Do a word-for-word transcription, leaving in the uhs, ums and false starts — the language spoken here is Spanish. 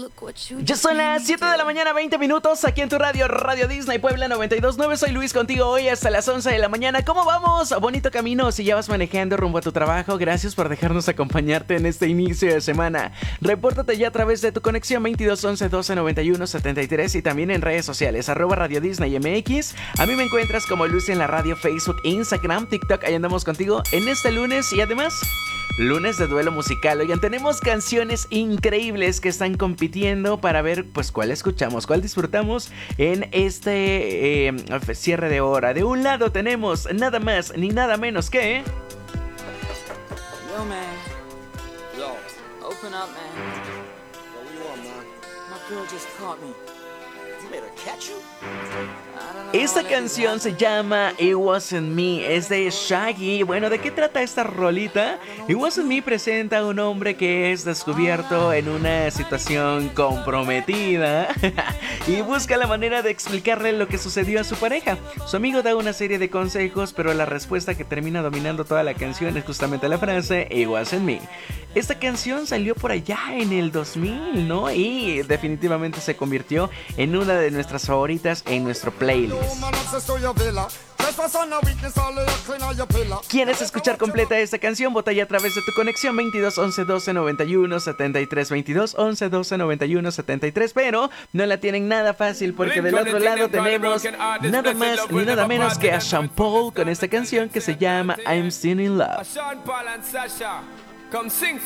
Ya son las siete de la mañana, veinte minutos, aquí en tu radio, Radio Disney Puebla noventa y dos punto nueve. Soy Luis contigo hoy hasta las once de la mañana. ¿Cómo vamos? Bonito camino si ya vas manejando rumbo a tu trabajo. Gracias por dejarnos acompañarte en este inicio de semana. Repórtate ya a través de tu conexión veintidós once doce noventa y uno setenta y tres y también en redes sociales, arroba Radio Disney M X. A mí me encuentras como Luis en la radio, Facebook, Instagram, TikTok. Ahí andamos contigo en este lunes y además... lunes de duelo musical. Oigan, tenemos canciones increíbles que están compitiendo para ver pues cuál escuchamos, cuál disfrutamos en este eh, cierre de hora. De un lado tenemos nada más ni nada menos que... Yo, man. Yo. Open up, man. What do you want, man? My girl just caught me. You made her catch you? Esta canción se llama It Wasn't Me, es de Shaggy. Bueno, ¿de qué trata esta rolita? It Wasn't Me presenta a un hombre que es descubierto en una situación comprometida y busca la manera de explicarle lo que sucedió a su pareja. Su amigo da una serie de consejos, pero la respuesta que termina dominando toda la canción es justamente la frase It Wasn't Me. Esta canción salió por allá en el dos mil, ¿no? Y definitivamente se convirtió en una de nuestras favoritas en nuestro playlist. ¿Quieres escuchar completa esta canción? Vota ya a través de tu conexión veintidós once doce noventa y uno setenta y tres, veintidós once doce noventa y uno setenta y tres, pero no la tienen nada fácil porque del otro lado tenemos nada más ni nada menos que a Sean Paul con esta canción que se llama I'm Still in Love. Come sing